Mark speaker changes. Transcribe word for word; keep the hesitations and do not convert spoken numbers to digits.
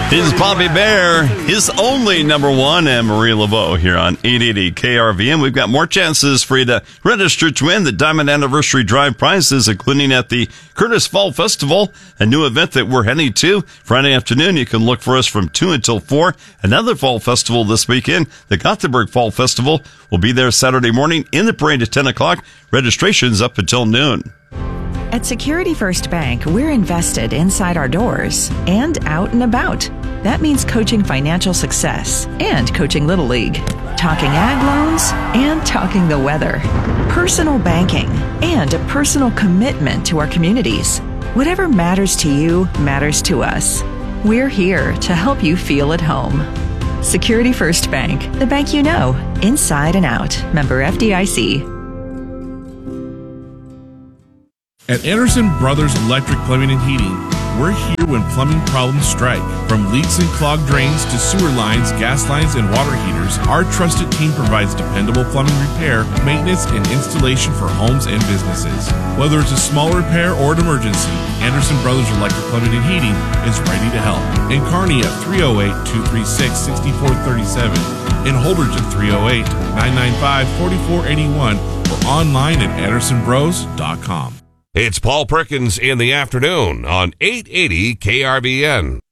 Speaker 1: This is Bobby Bear, his only number one, and Marie Laveau here on eight eighty K R V M. We've got more chances for you to register to win the Diamond Anniversary Drive prizes, including at the Curtis Fall Festival, a new event that we're heading to. Friday afternoon, you can look for us from two until four. Another fall festival this weekend, the Gothenburg Fall Festival, will be there Saturday morning in the parade at ten o'clock. Registration's up until noon.
Speaker 2: At Security First Bank, we're invested inside our doors and out and about. That means coaching financial success and coaching Little League, talking ag loans and talking the weather, personal banking, and a personal commitment to our communities. Whatever matters to you matters to us. We're here to help you feel at home. Security First Bank, the bank you know, inside and out. Member F D I C.
Speaker 3: At Anderson Brothers Electric Plumbing and Heating, we're here when plumbing problems strike. From leaks and clogged drains to sewer lines, gas lines, and water heaters, our trusted team provides dependable plumbing repair, maintenance, and installation for homes and businesses. Whether it's a small repair or an emergency, Anderson Brothers Electric Plumbing and Heating is ready to help. In Kearney at three oh eight, two three six, six four three seven, in Holdridge at three oh eight, nine nine five, four four eight one, or online at anderson bros dot com.
Speaker 4: It's Paul Perkins in the afternoon on eight eighty K R V N.